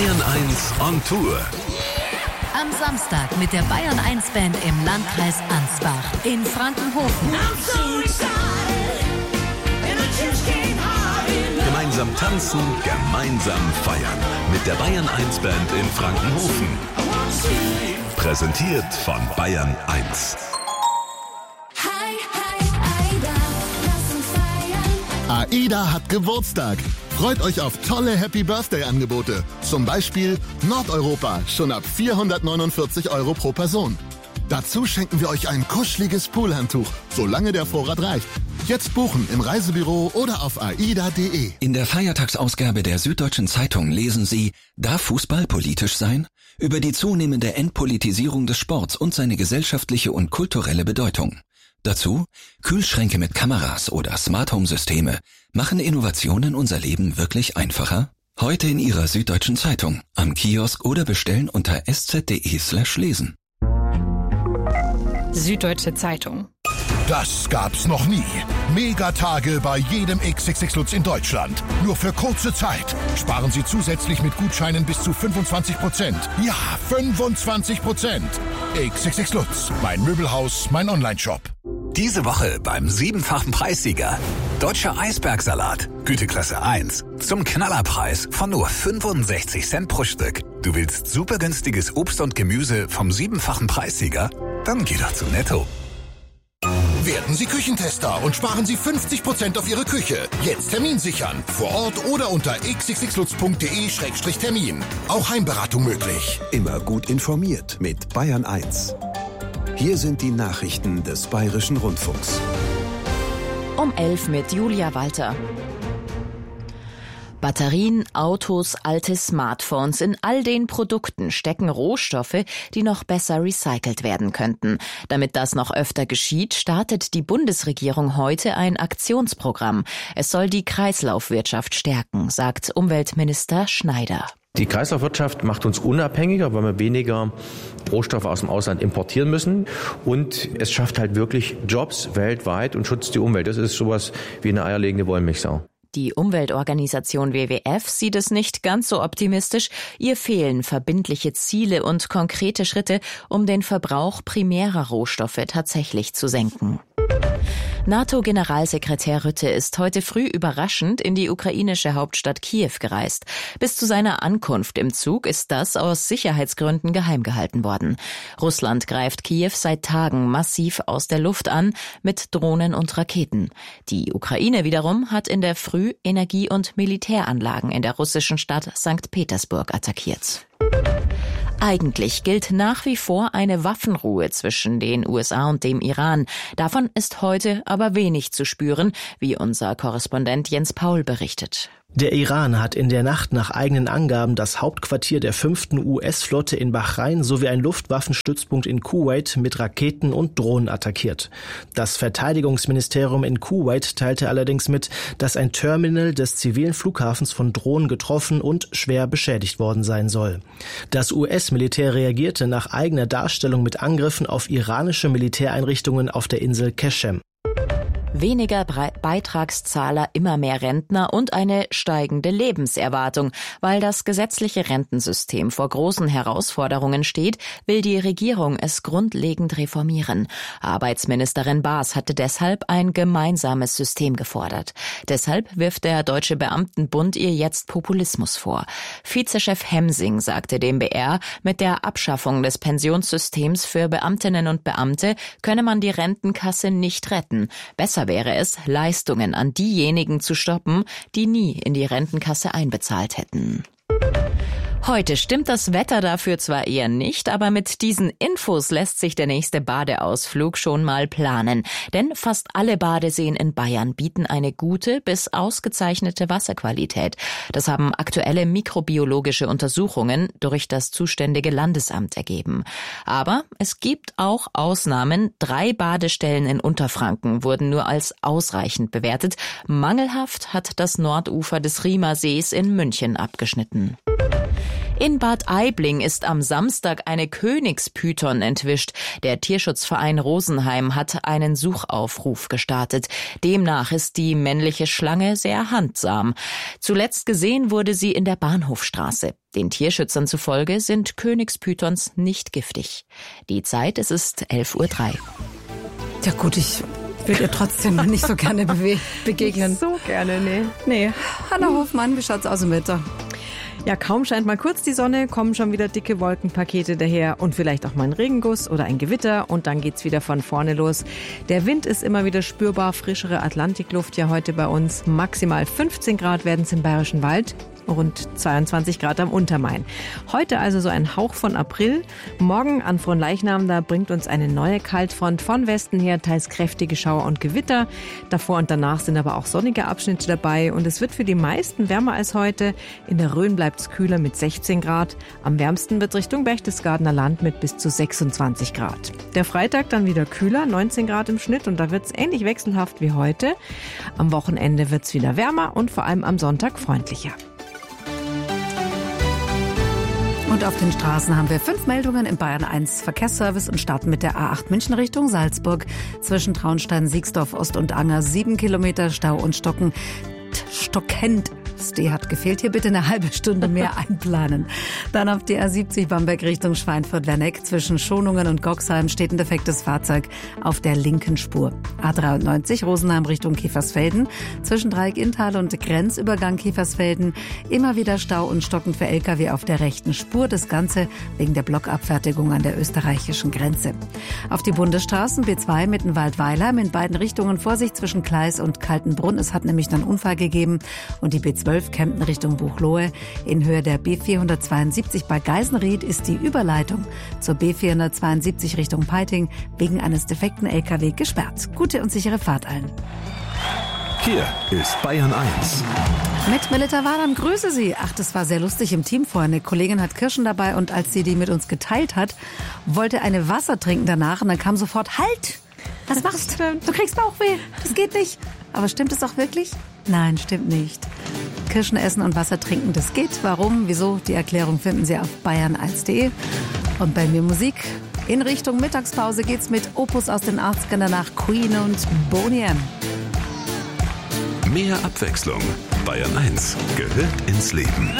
Bayern 1 on Tour. Am Samstag mit der Bayern 1 Band im Landkreis Ansbach in Frankenhofen. Gemeinsam tanzen, gemeinsam feiern. Mit der Bayern 1 Band in Frankenhofen. Präsentiert von Bayern 1. AIDA hat Geburtstag. Freut euch auf tolle Happy-Birthday-Angebote. Zum Beispiel Nordeuropa, schon ab 449 € pro Person. Dazu schenken wir euch ein kuscheliges Poolhandtuch, solange der Vorrat reicht. Jetzt buchen im Reisebüro oder auf aida.de. In der Feiertagsausgabe der Süddeutschen Zeitung lesen Sie: Darf Fußball politisch sein? Über die zunehmende Entpolitisierung des Sports und seine gesellschaftliche und kulturelle Bedeutung. Dazu: Kühlschränke mit Kameras oder Smart-Home-Systeme. Machen Innovationen unser Leben wirklich einfacher? Heute in Ihrer Süddeutschen Zeitung, am Kiosk oder bestellen unter sz.de/lesen. Süddeutsche Zeitung. Das gab's noch nie. Megatage bei jedem XXX Lutz in Deutschland. Nur für kurze Zeit. Sparen Sie zusätzlich mit Gutscheinen bis zu 25%. Ja, 25%. XXX Lutz. Mein Möbelhaus, mein Onlineshop. Diese Woche beim 7-fachen Preissieger. Deutscher Eisbergsalat, Güteklasse 1. Zum Knallerpreis von nur 65 Cent pro Stück. Du willst super günstiges Obst und Gemüse vom 7-fachen Preissieger? Dann geh doch zu Netto. Werden Sie Küchentester und sparen Sie 50% auf Ihre Küche. Jetzt Termin sichern. Vor Ort oder unter xxxlutz.de/termin. Auch Heimberatung möglich. Immer gut informiert mit Bayern 1. Hier sind die Nachrichten des Bayerischen Rundfunks. Um 11 mit Julia Walter. Batterien, Autos, alte Smartphones, in all den Produkten stecken Rohstoffe, die noch besser recycelt werden könnten. Damit das noch öfter geschieht, startet die Bundesregierung heute ein Aktionsprogramm. Es soll die Kreislaufwirtschaft stärken, sagt Umweltminister Schneider. Die Kreislaufwirtschaft macht uns unabhängiger, weil wir weniger Rohstoffe aus dem Ausland importieren müssen. Und es schafft halt wirklich Jobs weltweit und schützt die Umwelt. Das ist sowas wie eine eierlegende Wollmilchsau. Die Umweltorganisation WWF sieht es nicht ganz so optimistisch. Ihr fehlen verbindliche Ziele und konkrete Schritte, um den Verbrauch primärer Rohstoffe tatsächlich zu senken. NATO-Generalsekretär Rutte ist heute früh überraschend in die ukrainische Hauptstadt Kiew gereist. Bis zu seiner Ankunft im Zug ist das aus Sicherheitsgründen geheim gehalten worden. Russland greift Kiew seit Tagen massiv aus der Luft an mit Drohnen und Raketen. Die Ukraine wiederum hat in der Früh Energie- und Militäranlagen in der russischen Stadt St. Petersburg attackiert. Eigentlich gilt nach wie vor eine Waffenruhe zwischen den USA und dem Iran. Davon ist heute aber wenig zu spüren, wie unser Korrespondent Jens Paul berichtet. Der Iran hat in der Nacht nach eigenen Angaben das Hauptquartier der 5. US-Flotte in Bahrain sowie einen Luftwaffenstützpunkt in Kuwait mit Raketen und Drohnen attackiert. Das Verteidigungsministerium in Kuwait teilte allerdings mit, dass ein Terminal des zivilen Flughafens von Drohnen getroffen und schwer beschädigt worden sein soll. Das US-Militär reagierte nach eigener Darstellung mit Angriffen auf iranische Militäreinrichtungen auf der Insel Keshem. Weniger Beitragszahler, immer mehr Rentner und eine steigende Lebenserwartung. Weil das gesetzliche Rentensystem vor großen Herausforderungen steht, will die Regierung es grundlegend reformieren. Arbeitsministerin Baas hatte deshalb ein gemeinsames System gefordert. Deshalb wirft der Deutsche Beamtenbund ihr jetzt Populismus vor. Vizechef Hemsing sagte dem BR, mit der Abschaffung des Pensionssystems für Beamtinnen und Beamte könne man die Rentenkasse nicht retten. Besser wäre es, Leistungen an diejenigen zu stoppen, die nie in die Rentenkasse einbezahlt hätten. Heute stimmt das Wetter dafür zwar eher nicht, aber mit diesen Infos lässt sich der nächste Badeausflug schon mal planen. Denn fast alle Badeseen in Bayern bieten eine gute bis ausgezeichnete Wasserqualität. Das haben aktuelle mikrobiologische Untersuchungen durch das zuständige Landesamt ergeben. Aber es gibt auch Ausnahmen. 3 Badestellen in Unterfranken wurden nur als ausreichend bewertet. Mangelhaft hat das Nordufer des Riemersees in München abgeschnitten. In Bad Aibling ist am Samstag eine Königspython entwischt. Der Tierschutzverein Rosenheim hat einen Suchaufruf gestartet. Demnach ist die männliche Schlange sehr handsam. Zuletzt gesehen wurde sie in der Bahnhofstraße. Den Tierschützern zufolge sind Königspythons nicht giftig. Die Zeit, es ist 11:03 Uhr. Ja gut, ich würde ihr trotzdem nicht so gerne begegnen. Nicht so gerne, Nee. Hanna Hofmann, wie schaut's aus im Wetter? Ja, kaum scheint mal kurz die Sonne, kommen schon wieder dicke Wolkenpakete daher und vielleicht auch mal ein Regenguss oder ein Gewitter und dann geht's wieder von vorne los. Der Wind ist immer wieder spürbar, frischere Atlantikluft ja heute bei uns. Maximal 15 Grad werden es im Bayerischen Wald. Rund 22 Grad am Untermain. Heute also so ein Hauch von April. Morgen an Fronleichnam, da bringt uns eine neue Kaltfront von Westen her, teils kräftige Schauer und Gewitter. Davor und danach sind aber auch sonnige Abschnitte dabei und es wird für die meisten wärmer als heute. In der Rhön bleibt es kühler mit 16 Grad. Am wärmsten wird Richtung Berchtesgadener Land mit bis zu 26 Grad. Der Freitag dann wieder kühler, 19 Grad im Schnitt und da wird es ähnlich wechselhaft wie heute. Am Wochenende wird es wieder wärmer und vor allem am Sonntag freundlicher. Und auf den Straßen haben wir 5 Meldungen im Bayern 1 Verkehrsservice und starten mit der A8 München Richtung Salzburg. Zwischen Traunstein, Siegsdorf, Ost und Anger 7 Kilometer Stau und stockend. Das D hat gefehlt. Hier bitte eine halbe Stunde mehr einplanen. Dann auf die A70 Bamberg Richtung Schweinfurt-Werneck. Zwischen Schonungen und Goxheim steht ein defektes Fahrzeug auf der linken Spur. A93 Rosenheim Richtung Kiefersfelden. Zwischen Dreieck Inntal und Grenzübergang Kiefersfelden. Immer wieder Stau und stockend für Lkw auf der rechten Spur. Das Ganze wegen der Blockabfertigung an der österreichischen Grenze. Auf die Bundesstraßen B2 Mittenwald-Weilheim in beiden Richtungen Vorsicht zwischen Kleis und Kaltenbrunn. Es hat nämlich einen Unfall gegeben und die B12 Kempten Richtung Buchloe. In Höhe der B472 bei Geisenried ist die Überleitung zur B472 Richtung Peiting wegen eines defekten LKW gesperrt. Gute und sichere Fahrt allen. Hier ist Bayern 1. Mit Melita Wadam, grüße Sie. Ach, das war sehr lustig im Team vorhin. Eine Kollegin hat Kirschen dabei und als sie die mit uns geteilt hat, wollte eine Wasser trinken danach und dann kam sofort, halt! Was machst du? Du kriegst Bauchweh. Das geht nicht. Aber stimmt es auch wirklich? Nein, stimmt nicht. Kirschen essen und Wasser trinken, das geht. Warum, wieso? Die Erklärung finden Sie auf bayern1.de. Und bei mir Musik. In Richtung Mittagspause geht's mit Opus aus den 80ern, danach Queen und Boney M. Mehr Abwechslung. Bayern 1 gehört ins Leben.